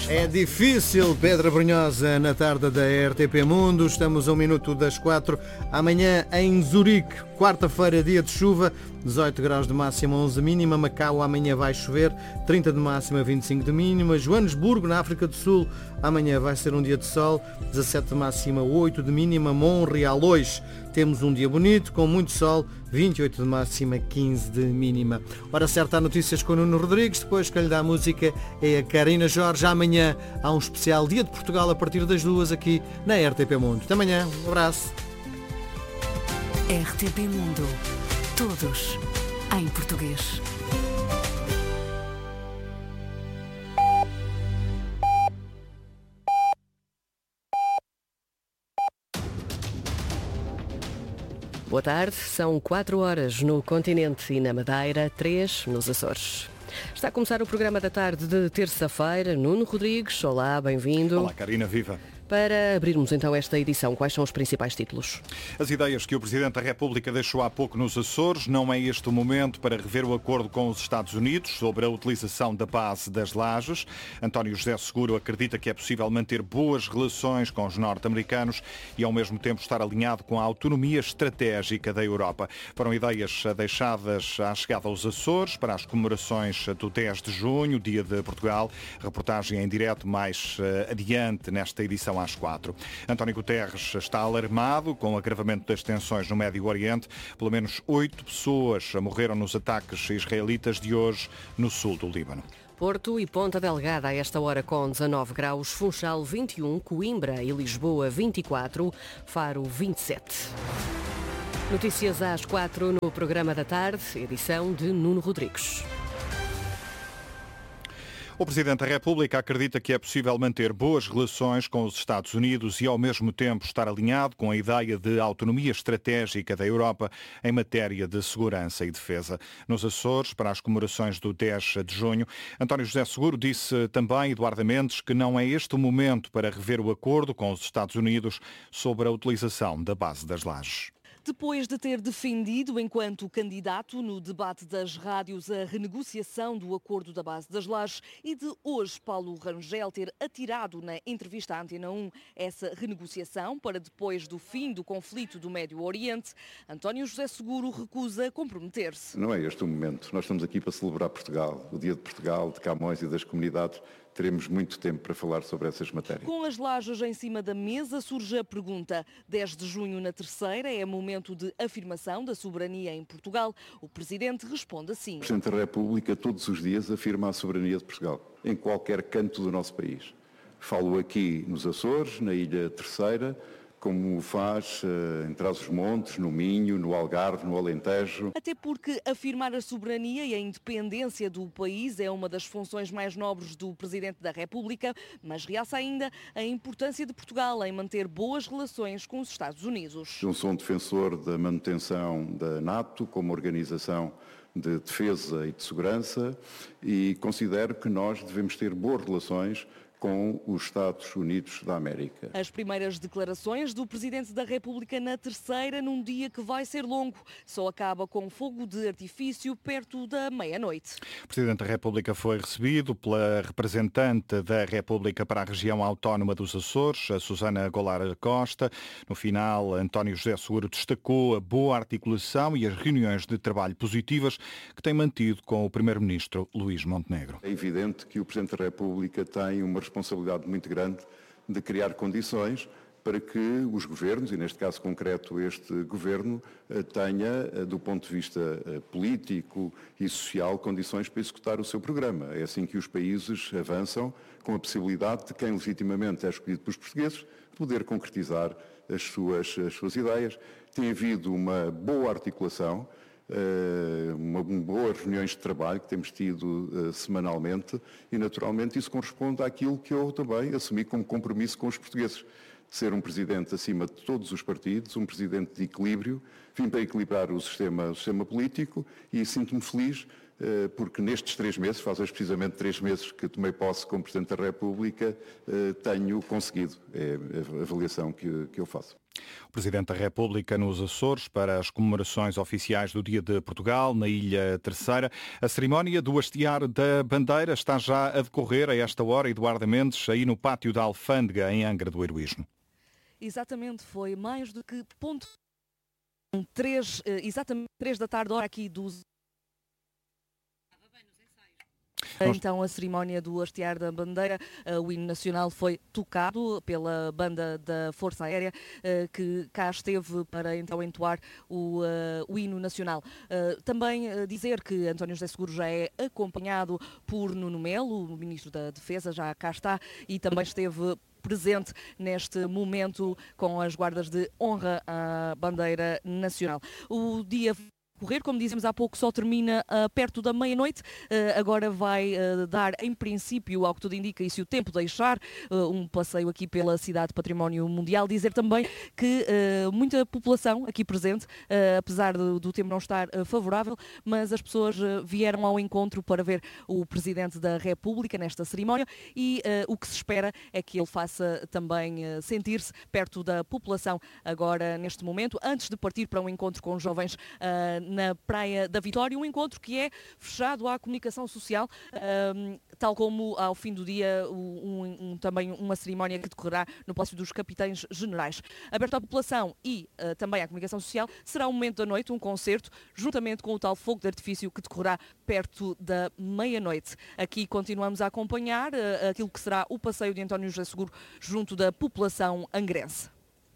É difícil, Pedra Brunhosa, na tarde da RTP Mundo. Estamos a 1 minuto das 4. Amanhã em Zurique, quarta-feira, dia de chuva, 18 graus de máxima, 11 de mínima. Macau, amanhã vai chover, 30 de máxima, 25 de mínima. Joanesburgo, na África do Sul, amanhã vai ser um dia de sol, 17 de máxima, 8 de mínima. Montreal, hoje temos um dia bonito, com muito sol, 28 de máxima, 15 de mínima. Hora certa, há notícias com o Nuno Rodrigues, depois que lhe dá a música é a Karina Jorge. Amanhã há um especial Dia de Portugal a partir das 2 aqui na RTP Mundo. Até amanhã, um abraço. RTP Mundo, todos em português. Boa tarde, são 4 horas no continente e na Madeira, 3 nos Açores. Está a começar o programa da tarde de terça-feira. Nuno Rodrigues, olá, bem-vindo. Olá, Karina, viva. Para abrirmos então esta edição, quais são os principais títulos? As ideias que o Presidente da República deixou há pouco nos Açores. Não é este o momento para rever o acordo com os Estados Unidos sobre a utilização da base das Lajes. António José Seguro acredita que é possível manter boas relações com os norte-americanos e ao mesmo tempo estar alinhado com a autonomia estratégica da Europa. Foram ideias deixadas à chegada aos Açores para as comemorações do 10 de junho, Dia de Portugal. Reportagem em direto mais adiante nesta edição às 4. António Guterres está alarmado com o agravamento das tensões no Médio Oriente. Pelo menos 8 pessoas morreram nos ataques israelitas de hoje no sul do Líbano. Porto e Ponta Delgada a esta hora com 19 graus, Funchal 21, Coimbra e Lisboa 24, Faro 27. Notícias às 4 no programa da tarde, edição de Nuno Rodrigues. O Presidente da República acredita que é possível manter boas relações com os Estados Unidos e, ao mesmo tempo, estar alinhado com a ideia de autonomia estratégica da Europa em matéria de segurança e defesa. Nos Açores, para as comemorações do 10 de junho, António José Seguro disse também, Eduardo Mendes, que não é este o momento para rever o acordo com os Estados Unidos sobre a utilização da base das Lajes. Depois de ter defendido, enquanto candidato no debate das rádios, a renegociação do acordo da base das Lajes e de hoje Paulo Rangel ter atirado na entrevista à Antena 1 essa renegociação para depois do fim do conflito do Médio Oriente, António José Seguro recusa comprometer-se. Não é este o momento. Nós estamos aqui para celebrar Portugal, o Dia de Portugal, de Camões e das comunidades. Teremos muito tempo para falar sobre essas matérias. Com as lajes em cima da mesa, surge a pergunta. 10 de junho na terceira é momento de afirmação da soberania em Portugal. O Presidente responde assim. O Presidente da República todos os dias afirma a soberania de Portugal, em qualquer canto do nosso país. Falo aqui nos Açores, na Ilha Terceira, como faz em Trás-os-Montes, no Minho, no Algarve, no Alentejo. Até porque afirmar a soberania e a independência do país é uma das funções mais nobres do Presidente da República, mas realça ainda a importância de Portugal em manter boas relações com os Estados Unidos. Eu sou um defensor da manutenção da NATO como organização de defesa e de segurança e considero que nós devemos ter boas relações com os Estados Unidos da América. As primeiras declarações do Presidente da República na terceira, num dia que vai ser longo, só acaba com fogo de artifício perto da meia-noite. O Presidente da República foi recebido pela representante da República para a região autónoma dos Açores, a Susana Goulart Costa. No final, António José Seguro destacou a boa articulação e as reuniões de trabalho positivas que tem mantido com o Primeiro-Ministro Luís Montenegro. É evidente que o Presidente da República tem uma responsabilidade muito grande de criar condições para que os governos, e neste caso concreto este governo, tenha, do ponto de vista político e social, condições para executar o seu programa. É assim que os países avançam, com a possibilidade de quem legitimamente é escolhido pelos portugueses poder concretizar as suas ideias. Tem havido uma boa articulação, boas reuniões de trabalho que temos tido semanalmente e, naturalmente, isso corresponde àquilo que eu também assumi como compromisso com os portugueses, de ser um Presidente acima de todos os partidos, um Presidente de equilíbrio, vim para equilibrar o sistema político e sinto-me feliz porque nestes 3 meses, faz hoje precisamente 3 meses que tomei posse como Presidente da República, tenho conseguido, é a avaliação que eu faço. O Presidente da República nos Açores para as comemorações oficiais do Dia de Portugal, na Ilha Terceira. A cerimónia do hastear da bandeira está já a decorrer a esta hora, Eduardo Mendes, aí no pátio da Alfândega, em Angra do Heroísmo. Exatamente, foi mais do que ponto 3, exatamente 3 da tarde, hora aqui dos... Então a cerimónia do hastear da bandeira, o hino nacional foi tocado pela banda da Força Aérea que cá esteve para então entoar o hino nacional. Também dizer que António José Seguro já é acompanhado por Nuno Melo, o Ministro da Defesa, já cá está e também esteve presente neste momento com as guardas de honra à bandeira nacional. O dia correr, como dizemos há pouco, só termina perto da meia-noite. Agora vai dar, em princípio, ao que tudo indica, e se o tempo deixar, um passeio aqui pela cidade Património Mundial. Dizer também que muita população aqui presente, apesar do tempo não estar favorável, mas as pessoas vieram ao encontro para ver o Presidente da República nesta cerimónia e o que se espera é que ele faça também sentir-se perto da população agora, neste momento, antes de partir para um encontro com os jovens na Praia da Vitória, um encontro que é fechado à comunicação social, tal como ao fim do dia também uma cerimónia que decorrerá no Palácio dos Capitães Generais. Aberto à população e também à comunicação social, será um momento da noite, um concerto, juntamente com o tal fogo de artifício que decorrerá perto da meia-noite. Aqui continuamos a acompanhar aquilo que será o passeio de António José Seguro junto da população angrense.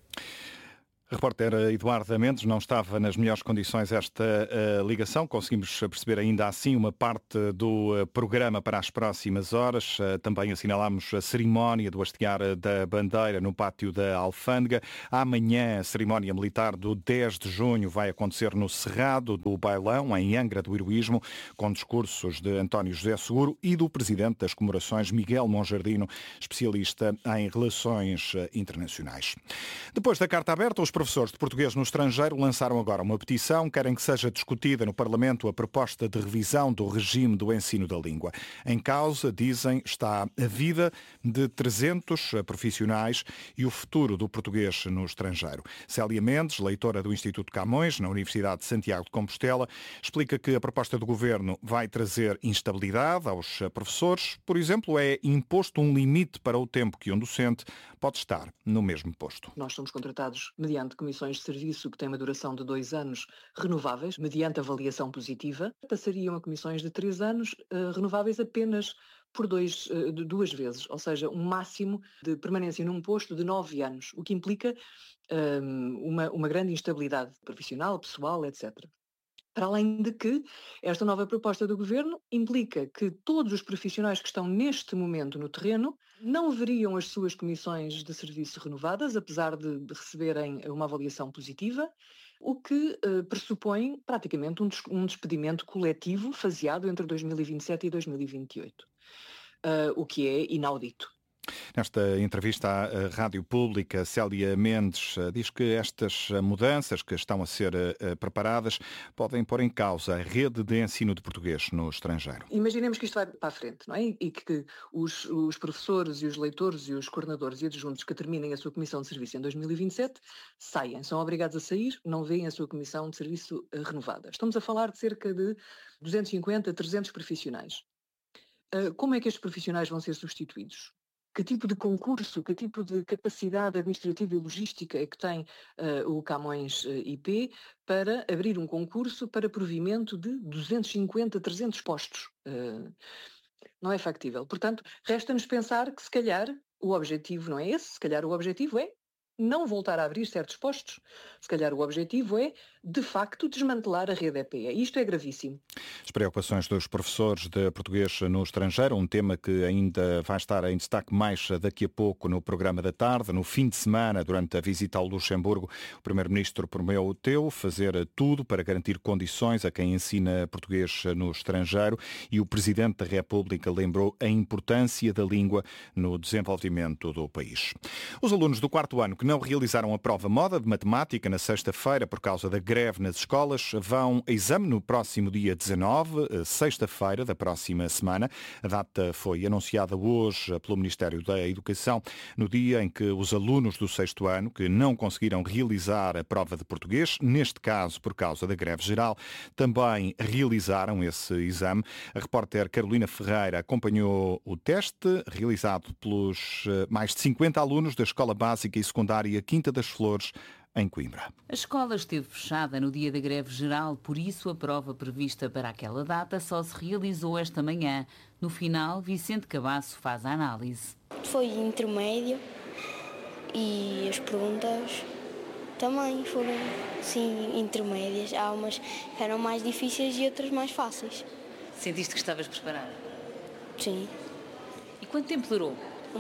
A repórter Eduardo Mendes não estava nas melhores condições esta ligação. Conseguimos perceber ainda assim uma parte do programa para as próximas horas. Também assinalámos a cerimónia do hastear da bandeira no pátio da Alfândega. Amanhã a cerimónia militar do 10 de junho vai acontecer no Cerrado do Bailão, em Angra do Heroísmo, com discursos de António José Seguro e do Presidente das Comemorações, Miguel Monjardino, especialista em relações internacionais. Depois da carta aberta, os professores de português no estrangeiro lançaram agora uma petição, querem que seja discutida no Parlamento a proposta de revisão do regime do ensino da língua. Em causa, dizem, está a vida de 300 profissionais e o futuro do português no estrangeiro. Célia Mendes, leitora do Instituto Camões, na Universidade de Santiago de Compostela, explica que a proposta do Governo vai trazer instabilidade aos professores. Por exemplo, é imposto um limite para o tempo que um docente pode estar no mesmo posto. Nós somos contratados mediante comissões de serviço que têm uma duração de 2 anos renováveis, mediante avaliação positiva. Passariam a comissões de 3 anos renováveis apenas por 2 vezes, ou seja, um máximo de permanência num posto de 9 anos, o que implica uma grande instabilidade profissional, pessoal, etc. Para além de que esta nova proposta do Governo implica que todos os profissionais que estão neste momento no terreno não veriam as suas comissões de serviço renovadas, apesar de receberem uma avaliação positiva, o que pressupõe praticamente um despedimento coletivo faseado entre 2027 e 2028, o que é inaudito. Nesta entrevista à Rádio Pública, Célia Mendes diz que estas mudanças que estão a ser preparadas podem pôr em causa a rede de ensino de português no estrangeiro. Imaginemos que isto vai para a frente, não é? E que os professores e os leitores e os coordenadores e adjuntos que terminem a sua comissão de serviço em 2027 saem, são obrigados a sair, não veem a sua comissão de serviço renovada. Estamos a falar de cerca de 250, 300 profissionais. Como é que estes profissionais vão ser substituídos? Que tipo de concurso, que tipo de capacidade administrativa e logística é que tem o Camões IP para abrir um concurso para provimento de 250, 300 postos? Não é factível. Portanto, resta-nos pensar que se calhar o objetivo não é esse, se calhar o objetivo é não voltar a abrir certos postos. Se calhar o objetivo é, de facto, desmantelar a rede EPE. Isto é gravíssimo. As preocupações dos professores de português no estrangeiro, um tema que ainda vai estar em destaque mais daqui a pouco no programa da tarde. No fim de semana, durante a visita ao Luxemburgo, o Primeiro-Ministro prometeu fazer tudo para garantir condições a quem ensina português no estrangeiro e o Presidente da República lembrou a importância da língua no desenvolvimento do país. Os alunos do 4º ano que não realizaram a prova moda de matemática na sexta-feira por causa da greve nas escolas vão a exame no próximo dia 19, sexta-feira da próxima semana. A data foi anunciada hoje pelo Ministério da Educação, no dia em que os alunos do sexto ano que não conseguiram realizar a prova de português, neste caso por causa da greve geral, também realizaram esse exame. A repórter Carolina Ferreira acompanhou o teste realizado pelos mais de 50 alunos da Escola Básica e Secundária Quinta das Flores, em Coimbra. A escola esteve fechada no dia da greve geral, por isso a prova prevista para aquela data só se realizou esta manhã. No final, Vicente Cabasso faz a análise. Foi intermédio e as perguntas também foram, sim, intermédias. Há umas que eram mais difíceis e outras mais fáceis. Sentiste que estavas preparado? Sim. E quanto tempo durou?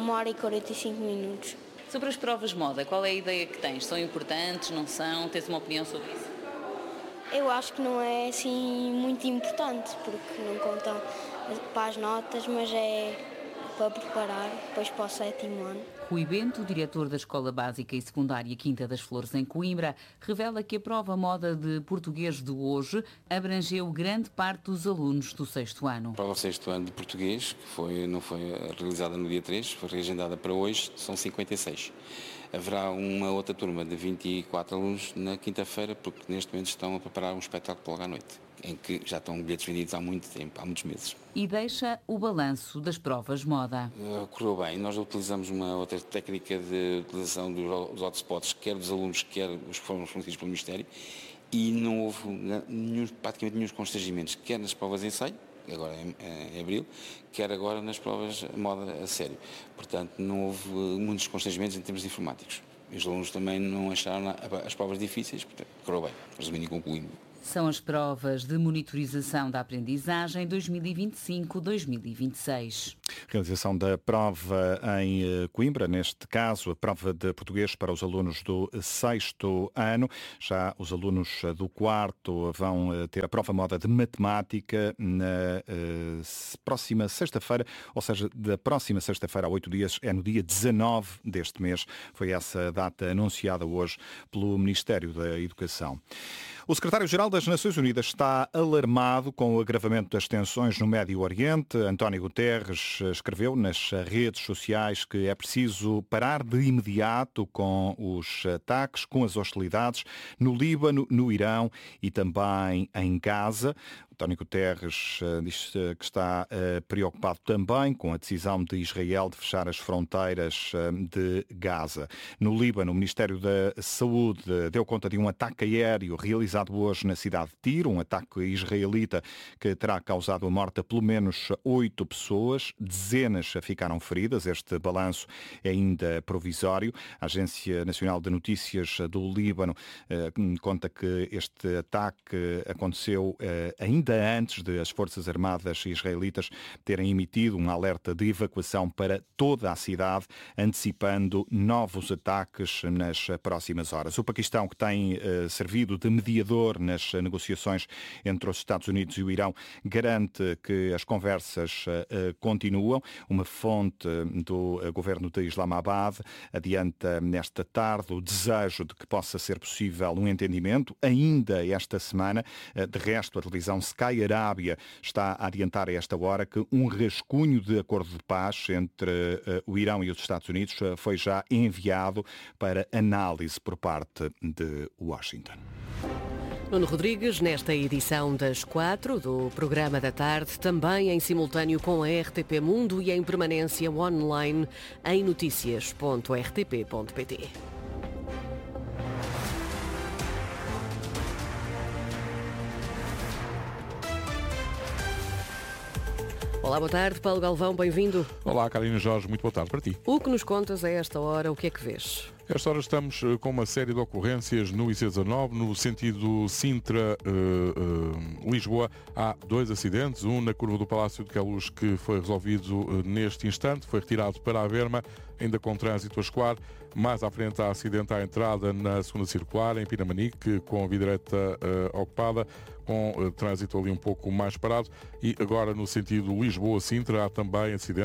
1h45. Sobre as provas moda, qual é a ideia que tens? São importantes, não são? Tens uma opinião sobre isso? Eu acho que não é assim muito importante, porque não contam para as notas, mas é para preparar depois para o sétimo ano. Rui Bento, diretor da Escola Básica e Secundária Quinta das Flores, em Coimbra, revela que a prova moda de português de hoje abrangeu grande parte dos alunos do sexto ano. A prova sexto ano de português, que não foi realizada no dia 3, foi reagendada para hoje, são 56. Haverá uma outra turma de 24 alunos na quinta-feira, porque neste momento estão a preparar um espetáculo logo à noite, em que já estão bilhetes vendidos há muito tempo, há muitos meses. E deixa o balanço das provas moda. Correu bem. Nós utilizamos uma outra técnica de utilização dos hotspots, quer dos alunos, quer os que foram fornecidos pelo Ministério, e não houve praticamente nenhum constrangimentos, quer nas provas de ensaio, agora em abril, quer agora nas provas moda a sério. Portanto, não houve muitos constrangimentos em termos informáticos. Os alunos também não acharam as provas difíceis, portanto, correu bem. Resumindo e concluindo. São as provas de monitorização da aprendizagem 2025-2026. Realização da prova em Coimbra, neste caso a prova de português para os alunos do sexto ano. Já os alunos do quarto vão ter a prova moda de matemática na próxima sexta-feira, ou seja, da próxima sexta-feira a 8 dias, é no dia 19 deste mês. Foi essa data anunciada hoje pelo Ministério da Educação. O secretário-geral das Nações Unidas está alarmado com o agravamento das tensões no Médio Oriente. António Guterres escreveu nas redes sociais que é preciso parar de imediato com os ataques, com as hostilidades no Líbano, no Irão e também em Gaza. António Guterres diz que está preocupado também com a decisão de Israel de fechar as fronteiras de Gaza. No Líbano, o Ministério da Saúde deu conta de um ataque aéreo realizado hoje na cidade de Tiro, um ataque israelita que terá causado a morte a pelo menos 8 pessoas, dezenas ficaram feridas. Este balanço é ainda provisório. A Agência Nacional de Notícias do Líbano conta que este ataque aconteceu ainda antes de as Forças Armadas israelitas terem emitido um alerta de evacuação para toda a cidade, antecipando novos ataques nas próximas horas. O Paquistão, que tem servido de mediador nas negociações entre os Estados Unidos e o Irão, garante que as conversas continuam. Uma fonte do governo de Islamabad adianta nesta tarde o desejo de que possa ser possível um entendimento ainda esta semana. De resto, a televisão Sky Arábia está a adiantar a esta hora que um rascunho de acordo de paz entre o Irão e os Estados Unidos foi já enviado para análise por parte de Washington. Nuno Rodrigues, nesta edição das 4 do Programa da Tarde, também em simultâneo com a RTP Mundo e em permanência online em noticias.rtp.pt. Olá, boa tarde. Paulo Galvão, bem-vindo. Olá, Carolina Jorge, muito boa tarde para ti. O que nos contas a esta hora, o que é que vês? A esta hora estamos com uma série de ocorrências no IC19, no sentido Sintra-Lisboa. Há 2 acidentes, um na curva do Palácio de Queluz que foi resolvido neste instante, foi retirado para a Berma, ainda com trânsito a escoar. Mais à frente há acidente à entrada na segunda circular, em Pinamanique, com a via direita ocupada, com trânsito ali um pouco mais parado. E agora no sentido Lisboa-Sintra há também acidente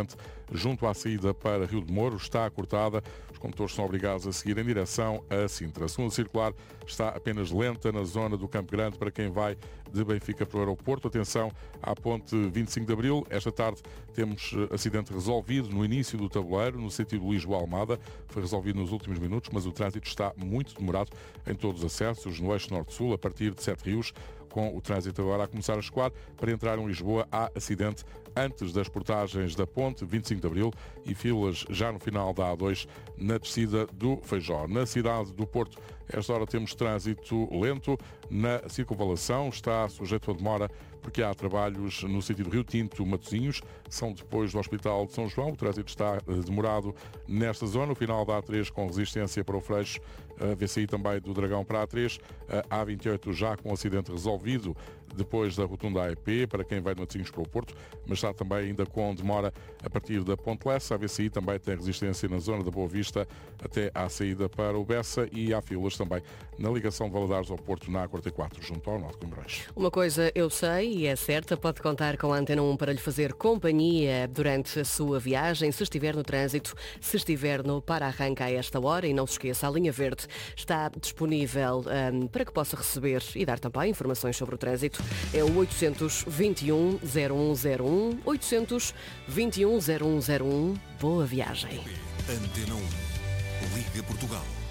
junto à saída para Rio de Moro, está cortada. Os condutores são obrigados a seguir em direção a Sintra. A segunda circular está apenas lenta na zona do Campo Grande para quem vai de Benfica para o aeroporto. Atenção à ponte 25 de Abril. Esta tarde temos acidente resolvido no início do tabuleiro, no sentido Lisboa-Almada. Foi resolvido nos últimos minutos, mas o trânsito está muito demorado em todos os acessos, no eixo norte-sul, a partir de Sete Rios, com o trânsito agora a começar a escoar. Para entrar em Lisboa há acidente antes das portagens da ponte 25 de Abril e filas já no final da A2 na descida do Feijó. Na cidade do Porto, esta hora temos trânsito lento. Na circunvalação está sujeito a demora porque há trabalhos no sentido Rio Tinto-Matosinhos, são depois do Hospital de São João. O trânsito está demorado nesta zona. O final da A3 com resistência para o Freixo, a VCI também do Dragão para a A3, a A28 já com acidente resolvido depois da rotunda AEP, para quem vai de Matosinhos para o Porto, mas está também ainda com demora a partir da Ponte Lessa. A VCI também tem resistência na zona da Boa Vista até à saída para o Bessa e há filas também na ligação de Valadares ao Porto na A44, junto ao Norte de Guimarães. Uma coisa eu sei e é certa, pode contar com a Antena 1 para lhe fazer companhia durante a sua viagem, se estiver no trânsito, se estiver no para-arranca a esta hora, e não se esqueça, a linha verde está disponível para que possa receber e dar também informações sobre o trânsito. É o 821 0101, 821 0101. Boa viagem. Antena 1, Liga Portugal.